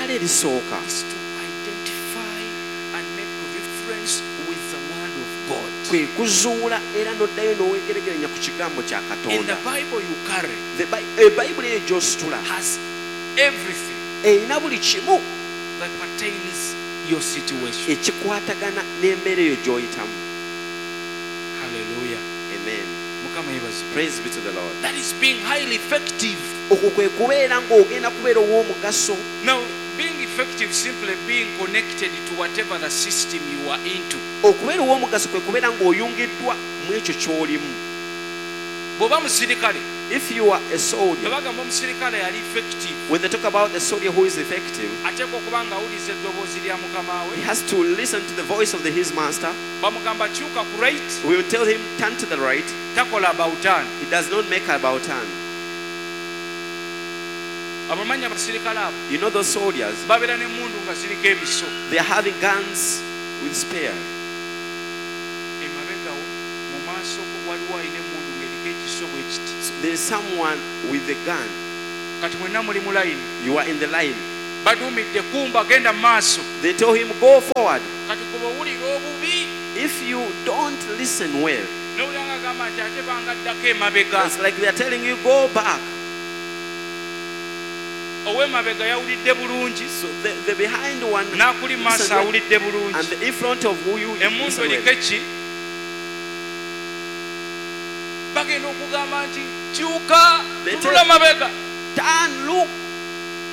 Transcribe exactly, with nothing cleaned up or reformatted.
eddaala erisooka is to identify and make reference with the word of God. kwe kuzuula era n'oddayo n'oweegeregeranya ku kigambo kya In Katonda. the Bible you carry The Bi- ebayibuli eyo gy'ositula has everything erina buli kimu that pertains your situation. ekikwatagana n'embeera eyo gy'oyitamu. Hallelujah. Amen. Mukama yeebazibwe. Praise be to the Lord. That is being highly effective. okwo kwe kubeera ng'ogenda kubeera ow'omugaso. Now, being effective simply being connected to whatever the system you are into. okubeera ow'omugaso kwe kubeera ng'oyungiddwa mu ekyo ky'olimu. Bw'oba musirikale, If you are a soldier, bagamba omusirikale yali effective, when they talk about the soldier who is effective, ateekwa okuba nga awuliriza eddoboozi lya mukama he we. has to listen to the voice of the, his master. Bamugamba kyuka ku right, We will tell him, turn to the right. takola about turn. He does not make about turn. Abamanyi abasirikale abo You know those soldiers, babeera n'emmundu nga ziriko ebiso. they are having guns with spear. Emabegawo mu maaso go waliwo alina emmundu ng'eriko ekiso bwe kiti. So there is someone with a gun. Kati mwenna muli mu layini. You are in the line. Baduumidde kumba genda mu maaso. They tell him, go forward. Kati kuba owulira obubi. If you don't listen well, N'owulira nga agamba nti ate bangaddako emabega. it's like they are telling you, go back. Ow'emabega yawulidde bulungi. So the, the behind one, N'akuli mu maaso listen well, awulidde and bulungi. the in front of who you Emmundu listen eriko well. eki? Bagenda okugamba nti kyuka They tunula tell- mabega. Turn, look.